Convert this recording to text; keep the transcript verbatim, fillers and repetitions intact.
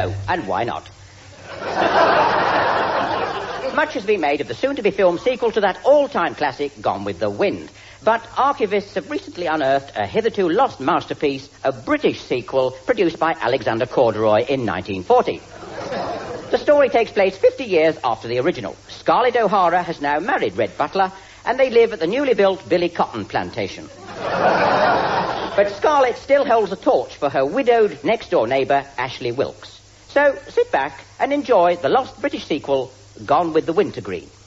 No, and why not? Much has been made of the soon-to-be-filmed sequel to that all-time classic, Gone with the Wind. But archivists have recently unearthed a hitherto lost masterpiece, a British sequel produced by Alexander Corduroy in nineteen forty. The story takes place fifty years after the original. Scarlett O'Hara has now married Red Butler, and they live at the newly built Billy Cotton plantation. But Scarlett still holds a torch for her widowed next-door neighbour, Ashley Wilkes. So sit back and enjoy the lost British sequel, Gone with the Wintergreen.